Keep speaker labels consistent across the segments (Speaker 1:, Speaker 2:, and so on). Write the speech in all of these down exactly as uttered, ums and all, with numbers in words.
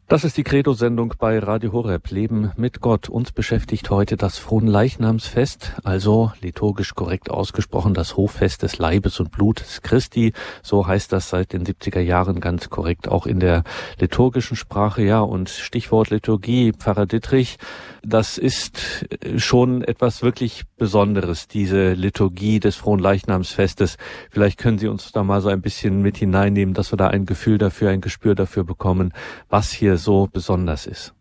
Speaker 1: Das ist die Credo-Sendung bei Radio Horeb, Leben mit Gott. Uns beschäftigt heute das Fronleichnamsfest, also liturgisch korrekt ausgesprochen das Hoffest des Leibes und Blutes Christi. So heißt das seit den siebziger Jahren ganz korrekt auch in der liturgischen Sprache. Ja, und Stichwort Liturgie, Pfarrer Dittrich, das ist schon etwas wirklich Besonderes, diese Liturgie des Fronleichnamsfestes. Vielleicht können Sie uns da mal so ein bisschen mit hineinnehmen, dass wir da ein Gefühl dafür, ein Gespür dafür bekommen, was hier so besonders ist.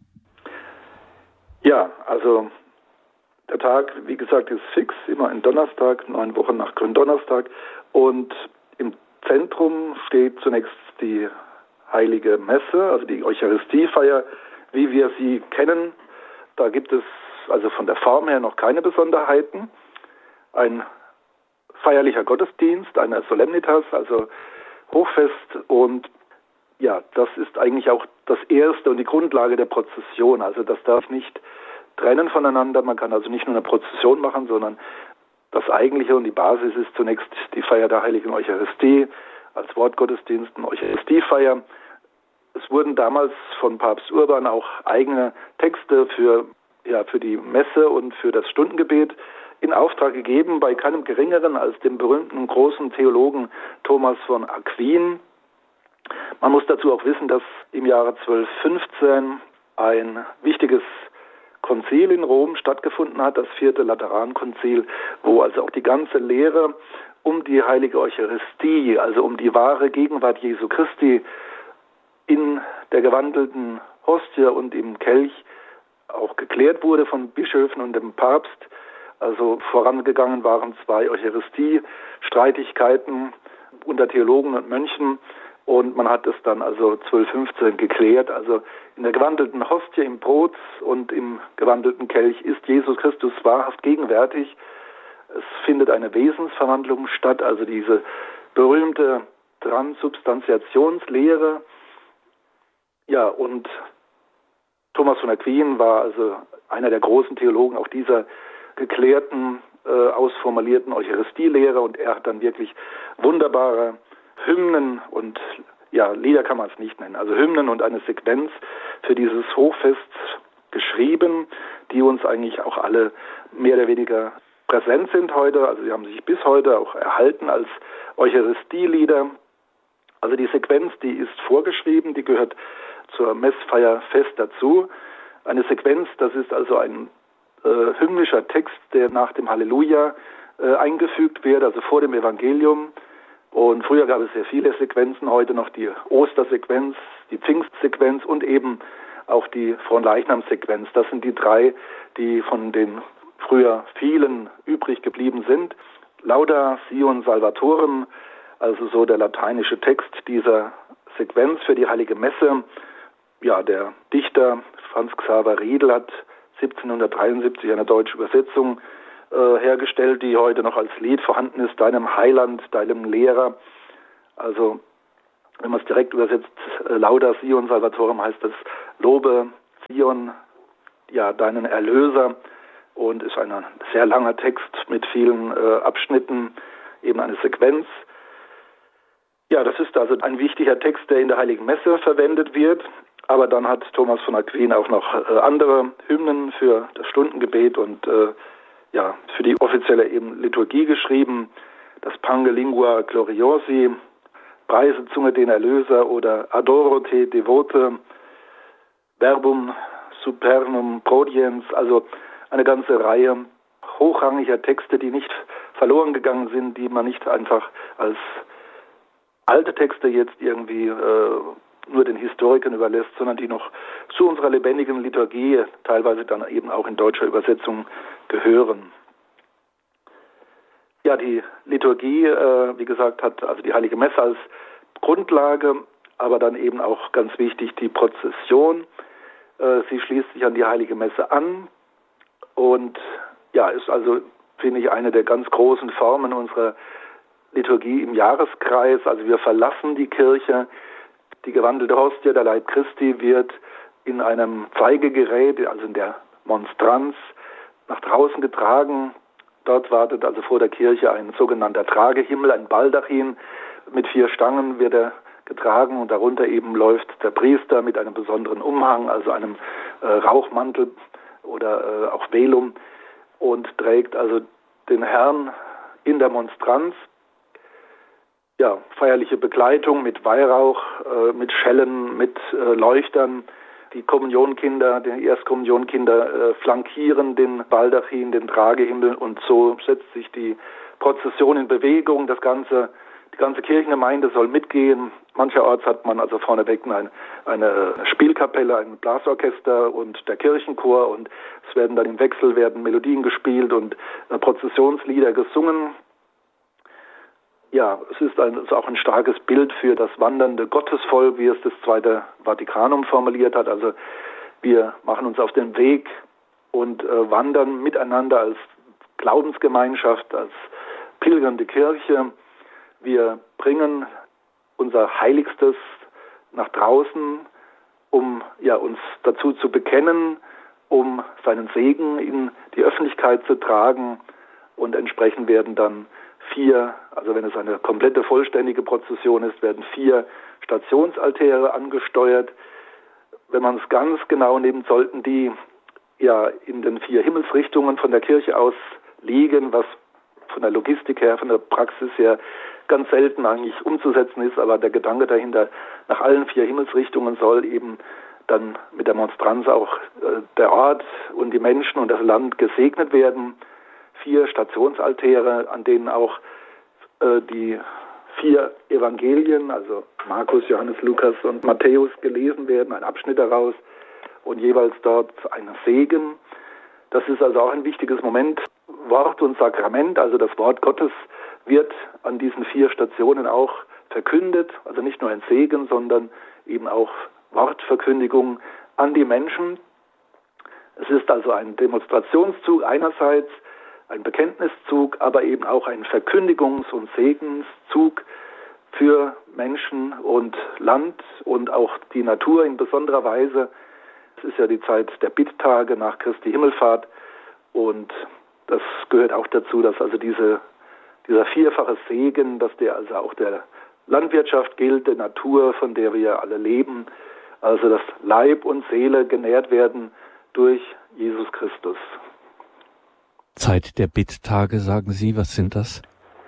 Speaker 2: Ja, also der Tag, wie gesagt, ist fix, immer ein Donnerstag, neun Wochen nach Gründonnerstag, und im Zentrum steht zunächst die Heilige Messe, also die Eucharistiefeier, wie wir sie kennen. Da gibt es also von der Form her noch keine Besonderheiten. Ein feierlicher Gottesdienst, eine Solemnitas, also Hochfest, und ja, das ist eigentlich auch das Erste und die Grundlage der Prozession. Also das darf nicht trennen voneinander. Man kann also nicht nur eine Prozession machen, sondern das Eigentliche und die Basis ist zunächst die Feier der Heiligen Eucharistie als Wortgottesdienst, eine Eucharistiefeier. Es wurden damals von Papst Urban auch eigene Texte für, ja, für die Messe und für das Stundengebet in Auftrag gegeben, bei keinem Geringeren als dem berühmten großen Theologen Thomas von Aquin. Man muss dazu auch wissen, dass im Jahre zwölfhundertfünfzehn ein wichtiges Konzil in Rom stattgefunden hat, das vierte Laterankonzil, wo also auch die ganze Lehre um die heilige Eucharistie, also um die wahre Gegenwart Jesu Christi in der gewandelten Hostie und im Kelch auch geklärt wurde von Bischöfen und dem Papst. Also vorangegangen waren zwei Eucharistie-Streitigkeiten unter Theologen und Mönchen. Und man hat es dann also zwölfhundertfünfzehn geklärt. Also in der gewandelten Hostie, im Brot und im gewandelten Kelch ist Jesus Christus wahrhaft gegenwärtig. Es findet eine Wesensverwandlung statt, also diese berühmte Transubstantiationslehre. Ja, und Thomas von Aquin war also einer der großen Theologen auch dieser geklärten, äh, ausformulierten Eucharistielehre, und er hat dann wirklich wunderbare Hymnen und, ja, Lieder kann man es nicht nennen, also Hymnen und eine Sequenz für dieses Hochfest geschrieben, die uns eigentlich auch alle mehr oder weniger präsent sind heute. Also sie haben sich bis heute auch erhalten als Eucharistielieder. Also die Sequenz, die ist vorgeschrieben, die gehört zur Messfeier fest dazu. Eine Sequenz, das ist also ein äh, hymnischer Text, der nach dem Halleluja äh, eingefügt wird, also vor dem Evangelium. Und früher gab es sehr viele Sequenzen, heute noch die Ostersequenz, die Pfingstsequenz und eben auch die Fronleichnamssequenz. Das sind die drei, die von den früher vielen übrig geblieben sind. Lauda Sion Salvatorem, also so der lateinische Text dieser Sequenz für die Heilige Messe. Ja, der Dichter Franz Xaver Riedel hat siebzehnhundertdreiundsiebzig eine deutsche Übersetzung äh, hergestellt, die heute noch als Lied vorhanden ist, deinem Heiland, deinem Lehrer. Also, wenn man es direkt übersetzt, äh, Lauda Sion Salvatorem, heißt das, lobe Sion, ja, deinen Erlöser, und ist ein sehr langer Text mit vielen äh, Abschnitten, eben eine Sequenz. Ja, das ist also ein wichtiger Text, der in der Heiligen Messe verwendet wird. Aber dann hat Thomas von Aquin auch noch äh, andere Hymnen für das Stundengebet und äh, ja, für die offizielle eben Liturgie geschrieben. Das Pange Lingua Gloriosi, Preise Zunge den Erlöser oder Adoro te Devote, Verbum Supernum Prodiens, also eine ganze Reihe hochrangiger Texte, die nicht verloren gegangen sind, die man nicht einfach als alte Texte jetzt irgendwie äh, nur den Historikern überlässt, sondern die noch zu unserer lebendigen Liturgie teilweise dann eben auch in deutscher Übersetzung gehören. Ja, die Liturgie, äh, wie gesagt, hat also die Heilige Messe als Grundlage, aber dann eben auch ganz wichtig die Prozession. Äh, sie schließt sich an die Heilige Messe an und ja, ist also, finde ich, eine der ganz großen Formen unserer Liturgie im Jahreskreis. Also wir verlassen die Kirche. Die gewandelte Hostie, der Leib Christi, wird in einem Zeigegerät, also in der Monstranz, nach draußen getragen. Dort wartet also vor der Kirche ein sogenannter Tragehimmel, ein Baldachin. Mit vier Stangen wird er getragen und darunter eben läuft der Priester mit einem besonderen Umhang, also einem äh, Rauchmantel oder äh, auch Velum, und trägt also den Herrn in der Monstranz. Ja, feierliche Begleitung mit Weihrauch, äh, mit Schellen, mit äh, Leuchtern. Die Kommunionkinder, die Erstkommunionkinder äh, flankieren den Baldachin, den Tragehimmel, und so setzt sich die Prozession in Bewegung. Das ganze, die ganze Kirchengemeinde soll mitgehen. Mancherorts hat man also vorneweg eine, eine Spielkapelle, ein Blasorchester und der Kirchenchor, und es werden dann im Wechsel werden Melodien gespielt und äh, Prozessionslieder gesungen. Ja, es ist, ein, es ist auch ein starkes Bild für das wandernde Gottesvolk, wie es das Zweite Vatikanum formuliert hat. Also wir machen uns auf den Weg und äh, wandern miteinander als Glaubensgemeinschaft, als pilgernde Kirche. Wir bringen unser Heiligstes nach draußen, um ja, uns dazu zu bekennen, um seinen Segen in die Öffentlichkeit zu tragen, und entsprechend werden dann vier, also wenn es eine komplette, vollständige Prozession ist, werden vier Stationsaltäre angesteuert. Wenn man es ganz genau nimmt, sollten die ja in den vier Himmelsrichtungen von der Kirche aus liegen, was von der Logistik her, von der Praxis her ganz selten eigentlich umzusetzen ist, aber der Gedanke dahinter, nach allen vier Himmelsrichtungen soll eben dann mit der Monstranz auch äh, der Ort und die Menschen und das Land gesegnet werden. Vier Stationsaltäre, an denen auch äh, die vier Evangelien, also Markus, Johannes, Lukas und Matthäus, gelesen werden, ein Abschnitt daraus, und jeweils dort ein Segen. Das ist also auch ein wichtiges Moment. Wort und Sakrament, also das Wort Gottes, wird an diesen vier Stationen auch verkündet, also nicht nur ein Segen, sondern eben auch Wortverkündigung an die Menschen. Es ist also ein Demonstrationszug einerseits, ein Bekenntniszug, aber eben auch ein Verkündigungs- und Segenszug für Menschen und Land und auch die Natur in besonderer Weise. Es ist ja die Zeit der Bitttage nach Christi Himmelfahrt, und das gehört auch dazu, dass also diese, dieser vierfache Segen, dass der also auch der Landwirtschaft gilt, der Natur, von der wir alle leben, also dass Leib und Seele genährt werden durch Jesus Christus.
Speaker 1: Zeit der Bitttage, sagen Sie, was sind das?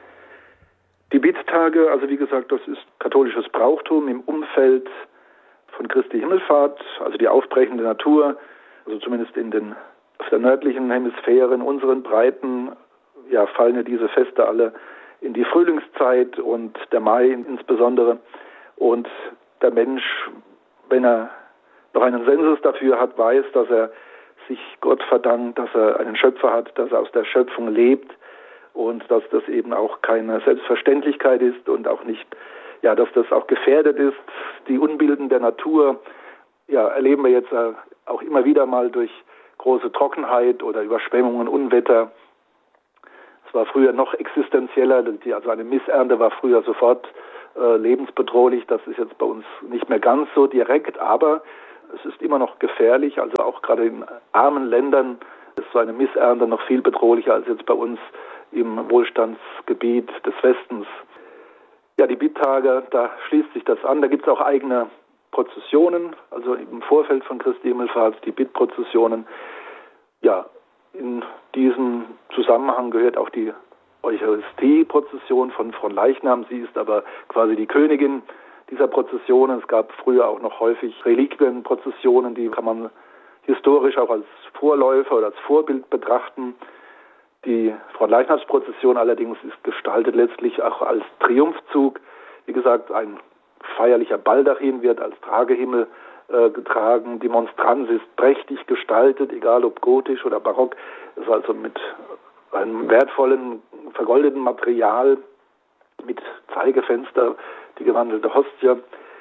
Speaker 2: Die Bitttage, also wie gesagt, das ist katholisches Brauchtum im Umfeld von Christi Himmelfahrt, also die aufbrechende Natur, also zumindest in den, auf der nördlichen Hemisphäre, in unseren Breiten, ja, fallen ja diese Feste alle in die Frühlingszeit und der Mai insbesondere. Und der Mensch, wenn er noch einen Sensus dafür hat, weiß, dass er sich Gott verdankt, dass er einen Schöpfer hat, dass er aus der Schöpfung lebt, und dass das eben auch keine Selbstverständlichkeit ist und auch nicht, ja, dass das auch gefährdet ist. Die Unbilden der Natur, ja, erleben wir jetzt auch immer wieder mal durch große Trockenheit oder Überschwemmungen, Unwetter. Es war früher noch existenzieller, also eine Missernte war früher sofort äh, lebensbedrohlich. Das ist jetzt bei uns nicht mehr ganz so direkt, aber es ist immer noch gefährlich, also auch gerade in armen Ländern ist so eine Missernte noch viel bedrohlicher als jetzt bei uns im Wohlstandsgebiet des Westens. Ja, die Bitttage, da schließt sich das an. Da gibt es auch eigene Prozessionen, also im Vorfeld von Christi Himmelfahrt, die Bittprozessionen. Ja, in diesem Zusammenhang gehört auch die Eucharistie-Prozession von Fronleichnam. Sie ist aber quasi die Königin dieser Prozessionen. Es gab früher auch noch häufig Reliquienprozessionen, die kann man historisch auch als Vorläufer oder als Vorbild betrachten. Die Fronleichnamsprozession allerdings ist gestaltet letztlich auch als Triumphzug. Wie gesagt, ein feierlicher Baldachin wird als Tragehimmel äh, getragen. Die Monstranz ist prächtig gestaltet, egal ob gotisch oder barock. Es ist also mit einem wertvollen, vergoldeten Material, mit Zeigefenster, die gewandelte Hostie.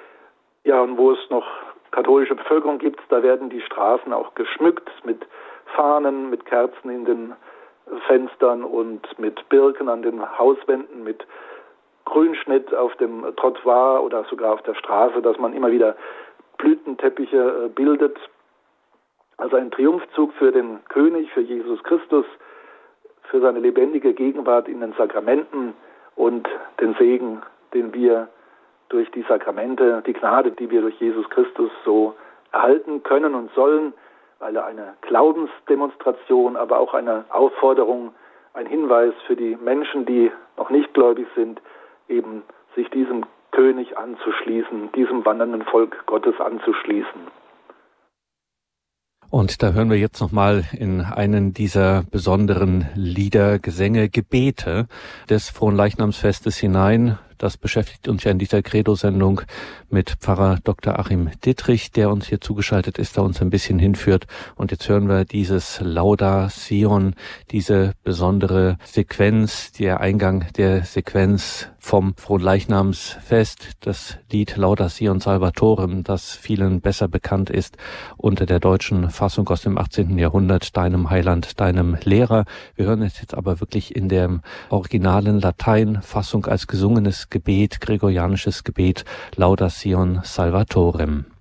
Speaker 2: Ja, und wo es noch katholische Bevölkerung gibt, da werden die Straßen auch geschmückt mit Fahnen, mit Kerzen in den Fenstern und mit Birken an den Hauswänden, mit Grünschnitt auf dem Trottoir oder sogar auf der Straße, dass man immer wieder Blütenteppiche bildet. Also ein Triumphzug für den König, für Jesus Christus, für seine lebendige Gegenwart in den Sakramenten und den Segen, den wir durch die Sakramente, die Gnade, die wir durch Jesus Christus so erhalten können und sollen, weil er eine Glaubensdemonstration, aber auch eine Aufforderung, ein Hinweis für die Menschen, die noch nicht gläubig sind, eben sich diesem König anzuschließen, diesem wandernden Volk Gottes anzuschließen.
Speaker 1: Und da hören wir jetzt nochmal in einen dieser besonderen Lieder, Gesänge, Gebete des Fronleichnamsfestes hinein. Das beschäftigt uns ja in dieser Credo-Sendung mit Pfarrer Doktor Achim Dittrich, der uns hier zugeschaltet ist, der uns ein bisschen hinführt. Und jetzt hören wir dieses Lauda Sion, diese besondere Sequenz, der Eingang der Sequenz vom Fronleichnamsfest, das Lied Lauda Sion Salvatorem, das vielen besser bekannt ist unter der deutschen Fassung aus dem achtzehnten Jahrhundert, Deinem Heiland, deinem Lehrer. Wir hören es jetzt aber wirklich in der originalen Lateinfassung als gesungenes Gebet, gregorianisches Gebet, Lauda Sion Salvatorem.